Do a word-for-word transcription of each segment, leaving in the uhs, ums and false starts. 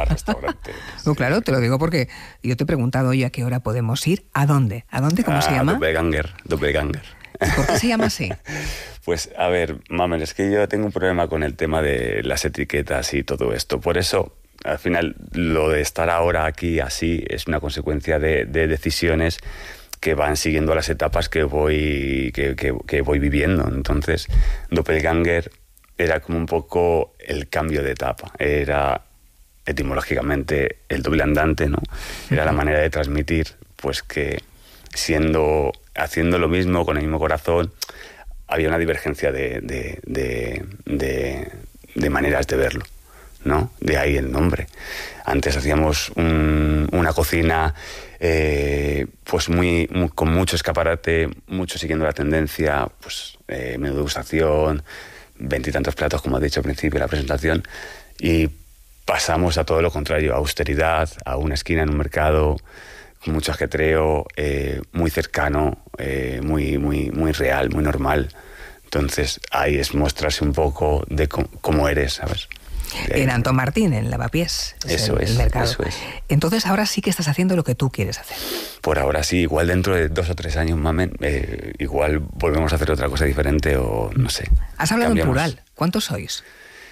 para restaurantes. No, claro, te lo digo porque yo te he preguntado hoy a qué hora podemos ir. ¿A dónde? ¿A dónde? ¿Cómo ah, se llama? Doppelganger, Doppelganger. ¿Y por qué se llama así? Pues, a ver, Mamen, es que yo tengo un problema con el tema de las etiquetas y todo esto. Por eso, al final, lo de estar ahora aquí así es una consecuencia de, de decisiones que van siguiendo las etapas que voy, que, que, que voy viviendo. Entonces, Doppelganger era como un poco el cambio de etapa. Era, etimológicamente, el doble andante, ¿no? Era la manera de transmitir, pues, que siendo, haciendo lo mismo, con el mismo corazón, había una divergencia de, de, de, de, de maneras de verlo, ¿no? De ahí el nombre. Antes hacíamos un, una cocina eh, pues muy, muy con mucho escaparate, mucho siguiendo la tendencia, pues eh, menú de degustación, veintitantos platos, como has dicho al principio de la presentación, y pasamos a todo lo contrario, a austeridad, a una esquina en un mercado con mucho ajetreo, eh, muy cercano, eh, muy, muy, muy real, muy normal. Entonces ahí es mostrarse un poco de cómo, cómo eres, ¿sabes? En Antón Martín, en Lavapiés. Es eso el, es, el mercado. eso es. Entonces ahora sí que estás haciendo lo que tú quieres hacer. Por ahora sí, igual dentro de dos o tres años, mamen, eh, igual volvemos a hacer otra cosa diferente o no sé. Has hablado cambiamos. en plural. ¿Cuántos sois?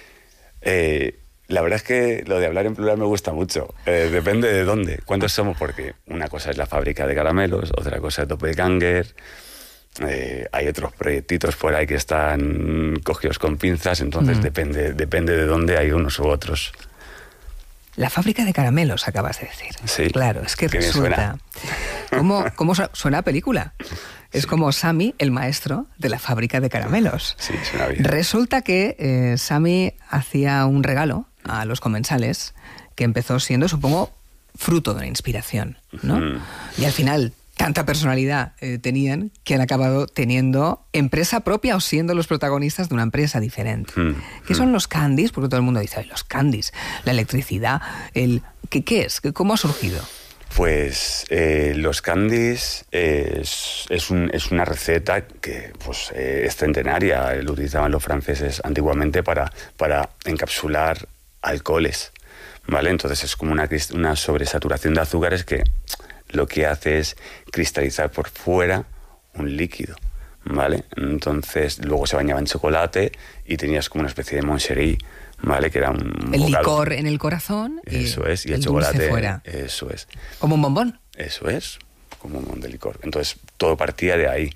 Eh, la verdad es que lo de hablar en plural me gusta mucho. Eh, depende de dónde, cuántos somos, porque una cosa es la fábrica de caramelos, otra cosa es Doppelganger. Eh, hay otros proyectitos por ahí que están cogidos con pinzas, entonces mm. depende, depende de dónde hay unos u otros. La fábrica de caramelos, acabas de decir. Sí. Claro, es que Qué resulta... ¿Cómo, cómo suena a película? Es sí. como Sammy, el maestro de la fábrica de caramelos. Sí, suena bien. Resulta que eh, Sammy hacía un regalo a los comensales que empezó siendo, supongo, fruto de una inspiración, ¿no? Mm. Y al final... tanta personalidad eh, tenían que han acabado teniendo empresa propia o siendo los protagonistas de una empresa diferente. Mm, ¿Qué mm. son los candies? Porque todo el mundo dice, los candies, la electricidad, el ¿qué, qué es? ¿Cómo ha surgido? Pues eh, los candies es, es, un, es una receta que pues, eh, es centenaria, lo utilizaban los franceses antiguamente para, para encapsular alcoholes, ¿vale? Entonces es como una, una sobresaturación de azúcares que lo que hace es cristalizar por fuera un líquido, ¿vale? Entonces luego se bañaba en chocolate y tenías como una especie de moncherie, ¿vale? Que era un el bocado. Licor en el corazón y eso es, y el, el chocolate fuera. Eso es. ¿Como un bombón? Eso es, como un bombón de licor. Entonces todo partía de ahí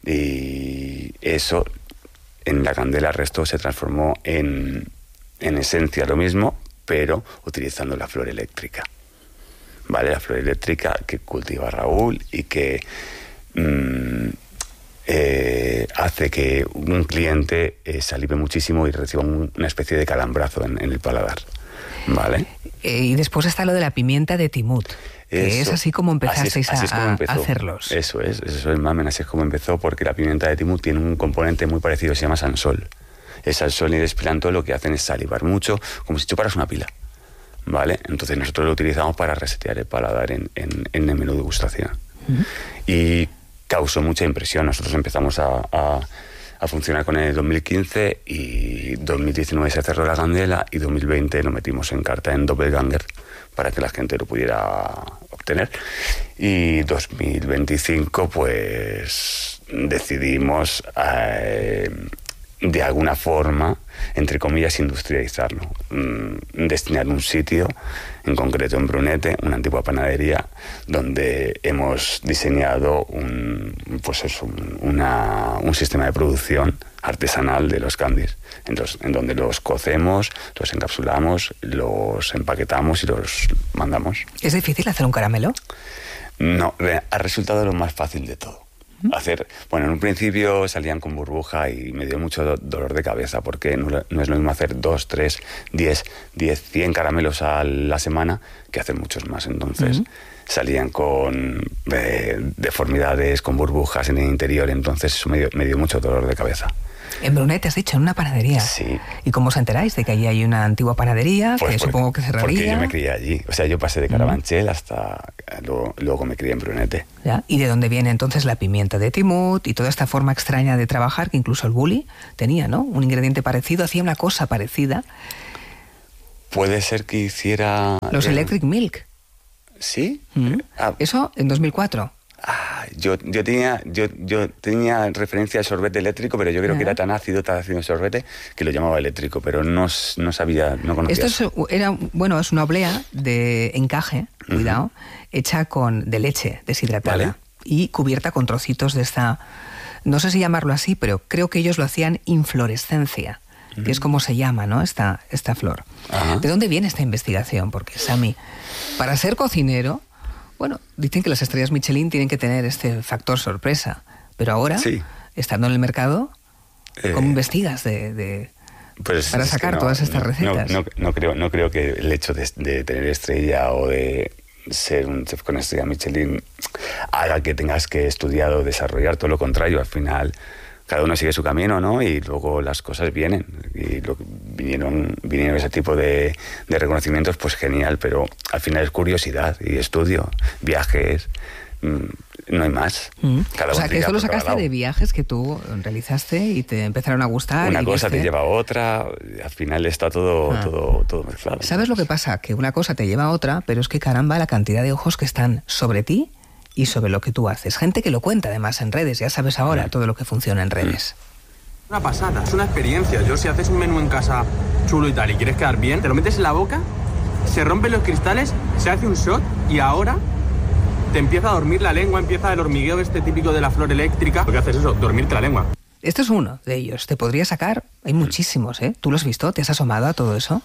y eso en la candela resto se transformó en, en esencia lo mismo, pero utilizando la flor eléctrica. ¿Vale? La flor eléctrica que cultiva Raúl y que mmm, eh, hace que un cliente eh, se alivie muchísimo y reciba un, una especie de calambrazo en, en el paladar, ¿vale? Eh, y después está lo de la pimienta de Timut, que eso, es así como empezasteis así es, así a, es a hacerlos. Eso es, eso es, mamen, así es como empezó, porque la pimienta de Timut tiene un componente muy parecido, se llama sansol. El sansol y el espilanto lo que hacen es salivar mucho, como si chuparas una pila. ¿Vale? Entonces nosotros lo utilizamos para resetear el paladar en, en, en el menú de degustación. Uh-huh. Y causó mucha impresión. Nosotros empezamos a, a, a funcionar con él en dos mil quince y dos mil diecinueve se cerró la candela y dos mil veinte lo metimos en carta en Doppelganger para que la gente lo pudiera obtener. Y dos mil veinticinco pues decidimos eh, de alguna forma, entre comillas, industrializarlo, mm, destinar un sitio, en concreto en Brunete, una antigua panadería, donde hemos diseñado un, pues eso, una, un sistema de producción artesanal de los candies, entonces, en donde los cocemos, los encapsulamos, los empaquetamos y los mandamos. ¿Es difícil hacer un caramelo? No, ha resultado lo más fácil de todo. Hacer, bueno, en un principio salían con burbuja y me dio mucho do- dolor de cabeza porque no, no es lo mismo hacer dos, tres, diez, diez, cien caramelos a la semana que hacer muchos más. Entonces uh-huh. salían con eh, deformidades, con burbujas en el interior, entonces eso me dio, me dio mucho dolor de cabeza. En Brunete, has dicho, en una panadería. Sí. ¿Y cómo os enteráis de que allí hay una antigua panadería pues que porque, supongo que cerraría? Porque yo me crié allí. O sea, yo pasé de Carabanchel hasta... Luego, luego me crié en Brunete. ¿Ya? ¿Y de dónde viene entonces la pimienta de Timut y toda esta forma extraña de trabajar que incluso el Bulli tenía, ¿no? Un ingrediente parecido, hacía una cosa parecida. Puede ser que hiciera... Los eh, Electric Milk. ¿Sí? Mm. Ah, Eso en dos mil cuatro. ah, yo, yo, tenía, yo, yo tenía referencia al sorbete eléctrico, pero yo creo Ah. que era tan ácido, tan ácido el sorbete, que lo llamaba eléctrico, pero no, s- no sabía, no conocía. Esto es, era, bueno, es una oblea de encaje, cuidado, Ujú. hecha con de leche deshidratada Vale. y cubierta con trocitos de esta, no sé si llamarlo así, pero creo que ellos lo hacían inflorescencia, que es como se llama, ¿no? Esta, esta flor. Ajá. ¿De dónde viene esta investigación? Porque, Sami, para ser cocinero, bueno, dicen que las estrellas Michelin tienen que tener este factor sorpresa, pero ahora, Sí. estando en el mercado, ¿cómo Eh, investigas de, de- Pues para es que sacar no, todas estas no, recetas? No, no, no creo, no creo que el hecho de, de tener estrella o de ser un chef con estrella Michelin haga que tengas que estudiar o desarrollar, todo lo contrario. Al final, cada uno sigue su camino, ¿no? Y luego las cosas vienen. Y lo, vinieron, vinieron ese tipo de, de reconocimientos, pues genial, pero al final es curiosidad y estudio, viajes, mmm, no hay más. Mm. Cada O sea, uno que tira esto lo por cada sacaste lado. de viajes que tú realizaste y te empezaron a gustar. Una y cosa viste- te lleva a otra, al final está todo, Ah. todo, todo mezclado. ¿Sabes lo que pasa? Que una cosa te lleva a otra, pero es que caramba la cantidad de ojos que están sobre ti y sobre lo que tú haces. Gente que lo cuenta además en redes, ya sabes ahora todo lo que funciona en redes. Una pasada, es una experiencia. Yo si haces un menú en casa chulo y tal y quieres quedar bien, te lo metes en la boca, se rompen los cristales, se hace un shot y ahora te empieza a dormir la lengua, empieza el hormigueo este típico de la flor eléctrica. Lo que haces es eso, dormirte la lengua. Este es uno de ellos. Te podría sacar, hay muchísimos, ¿eh? ¿Tú lo has visto? ¿Te has asomado a todo eso?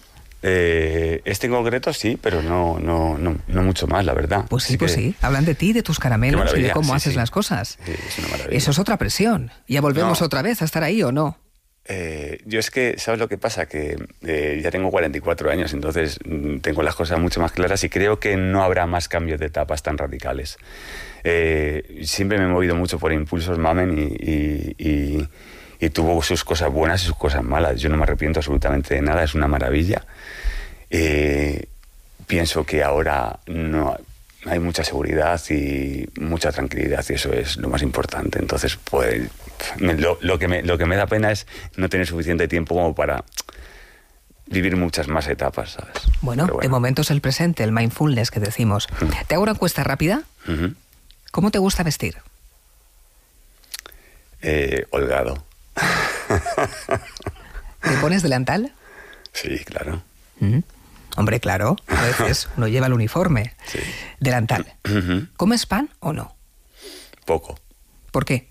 Eh, este en concreto sí, pero no, no, no, no mucho más, la verdad. Pues sí, Así pues que- sí. Hablan de ti, de tus Qué caramelos y de maravilla, cómo sí, haces sí. las cosas. Sí, es una maravilla. Eso es otra presión. ¿Ya volvemos No. otra vez a estar ahí o no? Eh, yo es que, ¿sabes lo que pasa? Que eh, ya tengo cuarenta y cuatro años, entonces mm, tengo las cosas mucho más claras y creo que no habrá más cambios de etapas tan radicales. Eh, siempre me he movido mucho por impulsos, Mamen, y, y, y, y tuvo sus cosas buenas y sus cosas malas. Yo no me arrepiento absolutamente de nada, es una maravilla. Eh, pienso que ahora no hay mucha seguridad y mucha tranquilidad y eso es lo más importante. Entonces, pues me- lo, lo que me, lo que me da pena es no tener suficiente tiempo como para vivir muchas más etapas, ¿sabes? Bueno, Pero de momento es el presente, el mindfulness que decimos. Te hago una encuesta rápida. Ujú. ¿Cómo te gusta vestir? Eh, holgado. ¿Te pones delantal? Sí, claro. Mm. Hombre, claro, a veces uno lleva el uniforme. Sí. Delantal. Ujú. ¿Comes pan o no? Poco. ¿Por qué?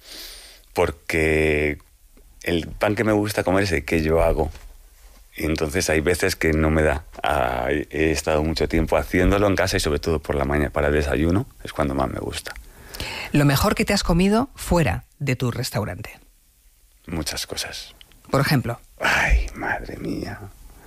Porque el pan que me gusta comer es el que yo hago. Y entonces hay veces que no me da. Ah, he estado mucho tiempo haciéndolo en casa y sobre todo por la mañana para el desayuno es cuando más me gusta. Lo mejor que te has comido fuera de tu restaurante. Muchas cosas. Por ejemplo, Ay, madre mía.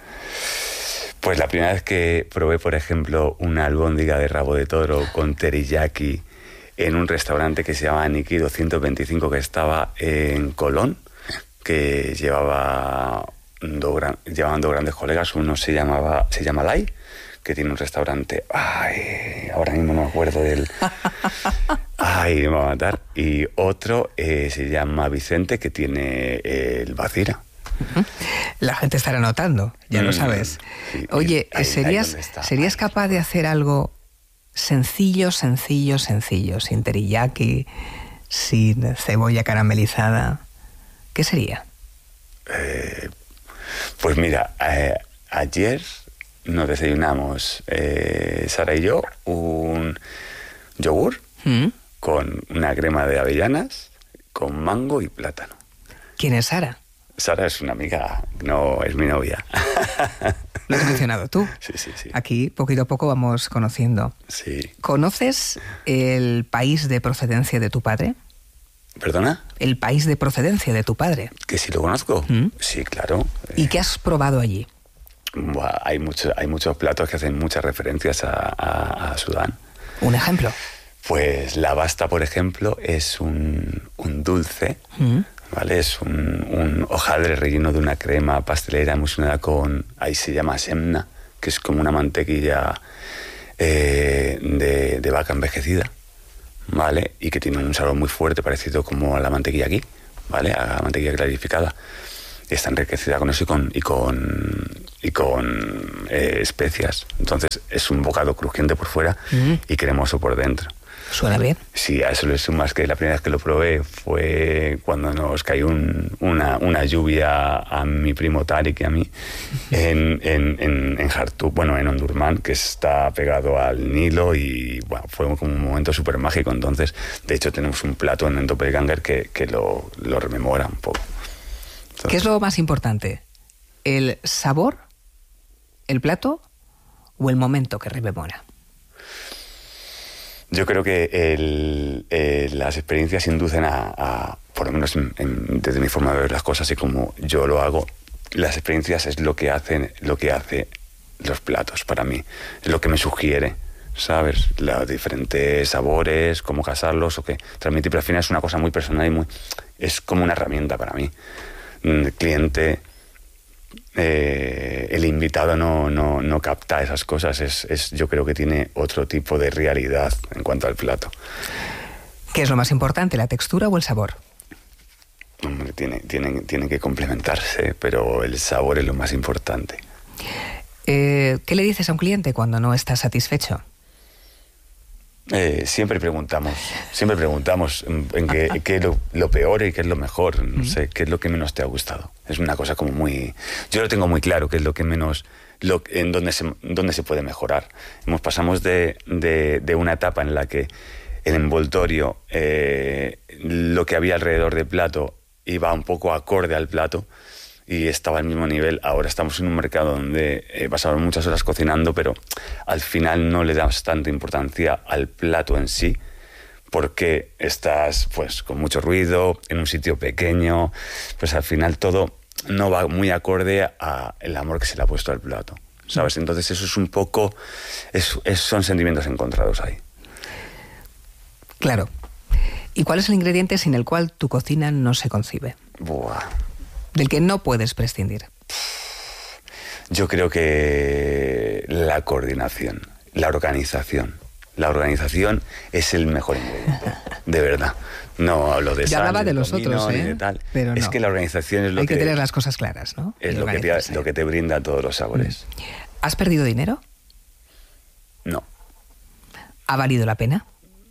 Pues la primera vez que probé, por ejemplo, una albóndiga de rabo de toro con teriyaki en un restaurante que se llama Niki doscientos veinticinco, que estaba en Colón, que llevaba dos, gran, llevaban dos grandes colegas. Uno se llamaba se llama Lai, que tiene un restaurante. Ay, ahora mismo no me acuerdo del... Ay, me va a matar. Y otro eh, se llama Vicente, que tiene eh, el Bacira. la gente estará notando, ya lo Mm, sabes. sí, Oye, ahí- ahí ¿serías, donde está. ¿serías Ay. capaz de hacer algo sencillo, sencillo, sencillo, sin teriyaki, sin cebolla caramelizada? ¿Qué sería? Eh, pues mira, eh, ayer nos desayunamos, eh, Sara y yo, un yogur ¿Mm? con una crema de avellanas, con mango y plátano. ¿Quién es Sara? Sara es una amiga, no es mi novia. Lo has mencionado tú. Sí, sí, sí. Aquí, poquito a poco, vamos conociendo. Sí. ¿Conoces el país de procedencia de tu padre? ¿Perdona? El país de procedencia de tu padre. ¿Que si lo conozco? ¿Mm? Sí, claro. ¿Y qué has probado allí? Buah, hay, mucho, hay muchos platos que hacen muchas referencias a, a, a Sudán. Un ejemplo. Pues la basta, por ejemplo, es un, un dulce, ¿Mm? ¿vale? Es un, un hojaldre relleno de una crema pastelera emulsionada con, ahí se llama semna, que es como una mantequilla eh, de, de vaca envejecida, ¿vale? Y que tiene un sabor muy fuerte, parecido como a la mantequilla aquí, ¿vale? A la mantequilla clarificada. y está enriquecida con eso y con, y con, y con eh, especias. Entonces es un bocado crujiente por fuera mm. y cremoso por dentro. ¿Suena bien? Sí, a eso le sumas que la primera vez que lo probé fue cuando nos cayó un, una, una lluvia a mi primo Tarek y a mí en, en, en, en Jartum, bueno, en Omdurman, que está pegado al Nilo, y bueno, fue como un momento súper mágico. Entonces, de hecho, tenemos un plato en Doppelganger que, que lo, lo rememora un poco. Entonces, ¿qué es lo más importante? ¿El sabor, el plato o el momento que rememora? Yo creo que el, eh, las experiencias inducen a, a por lo menos en, en, desde mi forma de ver las cosas y como yo lo hago, las experiencias es lo que hacen, lo que hace los platos para mí, es lo que me sugiere, ¿sabes? Los diferentes sabores, cómo casarlos o qué transmitir, pero al final es una cosa muy personal y muy, es como una herramienta para mí. El cliente, eh, el invitado no, no, no capta esas cosas, es, es, yo creo que tiene otro tipo de realidad en cuanto al plato. ¿Qué es lo más importante, la textura o el sabor? Hombre, tiene, tienen, tienen que complementarse, pero el sabor es lo más importante. Eh, ¿Qué le dices a un cliente cuando no está satisfecho? Eh, siempre preguntamos, siempre preguntamos en, en qué, qué es lo, lo peor y qué es lo mejor, no sé, qué es lo que menos te ha gustado. Es una cosa como muy... Yo lo tengo muy claro, qué es lo que menos... Lo, en dónde se, dónde se puede mejorar. Hemos pasamos de, de, de una etapa en la que el envoltorio, eh, lo que había alrededor del plato, iba un poco acorde al plato y estaba al mismo nivel. Ahora estamos en un mercado donde eh, pasamos muchas horas cocinando, pero al final no le damos tanta importancia al plato en sí, porque estás pues con mucho ruido, en un sitio pequeño, pues al final todo no va muy acorde al amor que se le ha puesto al plato, ¿sabes? Entonces eso es un poco, es, es, son sentimientos encontrados ahí. Claro. ¿Y cuál es el ingrediente sin el cual tu cocina no se concibe? Buah. Del que no puedes prescindir. Yo creo que la coordinación, la organización. La organización es el mejor ingrediente, de verdad. No hablo de ya sal, hablaba de los domino, otros, ¿eh? De tal. Pero es no. que la organización es lo Hay que... que tener las cosas claras, ¿no? Es lo que, te, lo que te brinda todos los sabores. ¿Has perdido dinero? No. ¿Ha valido la pena?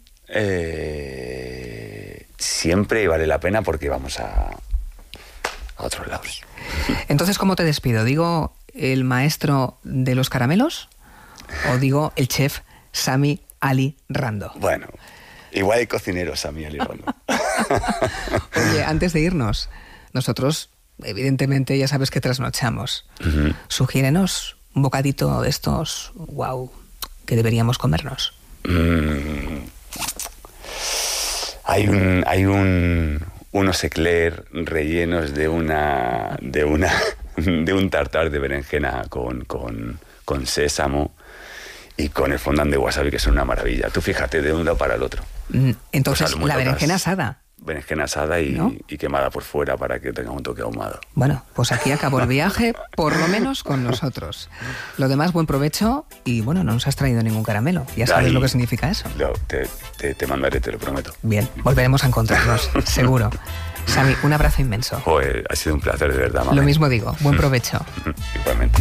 Eh, siempre vale la pena porque vamos a, a otros lados. Entonces, ¿cómo te despido? ¿Digo el maestro de los caramelos o digo el chef Sami Ali Rando? Bueno, igual hay cocineros Sami Ali Rando. Oye, antes de irnos, nosotros, evidentemente, ya sabes que trasnochamos. Uh-huh. Sugiérenos un bocadito de estos, wow, que deberíamos comernos. Mm. Hay un, hay un, unos eclairs rellenos de una, de una, de un tartar de berenjena con, con, con sésamo y con el fondant de wasabi, que son una maravilla. Tú fíjate de un lado para el otro. Entonces, pues la berenjena asada. Berenjena asada y, ¿no? y quemada por fuera para que tenga un toque ahumado. Bueno, pues aquí acabó el viaje, por lo menos con nosotros. Lo demás, buen provecho y bueno, no nos has traído ningún caramelo. Ya sabes Ahí, lo que significa eso. Lo, te, te, te mandaré, te lo prometo. Bien, volveremos a encontrarnos, seguro. Sami, un abrazo inmenso. Joder, ha sido un placer de verdad, mami. Lo mismo digo, buen provecho. Igualmente.